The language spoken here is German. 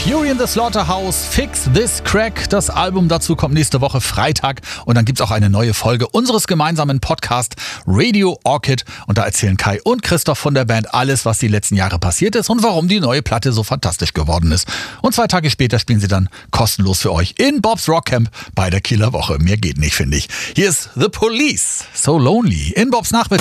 Fury in the Slaughterhouse, Fix This Crack. Das Album dazu kommt nächste Woche Freitag. Und dann gibt's auch eine neue Folge unseres gemeinsamen Podcasts Radio Orchid. Und da erzählen Kai und Christoph von der Band alles, was die letzten Jahre passiert ist und warum die neue Platte so fantastisch geworden ist. Und 2 Tage später spielen sie dann kostenlos für euch in Bob's Rock Camp bei der Kieler Woche. Mehr geht nicht, finde ich. Hier ist The Police, So Lonely in Bob's Nachmittag.